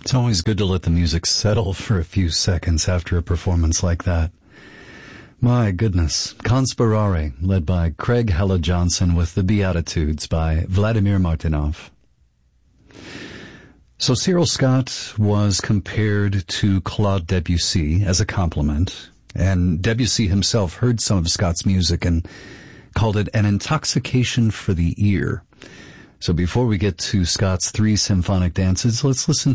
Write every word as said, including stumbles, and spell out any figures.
It's always good to let the music settle for a few seconds after a performance like that. My goodness. Conspirare, led by Craig Hella Johnson, with the Beatitudes by Vladimir Martynov. So Cyril Scott was compared to Claude Debussy as a compliment, and Debussy himself heard some of Scott's music and called it an intoxication for the ear. So before we get to Scott's three symphonic dances, let's listen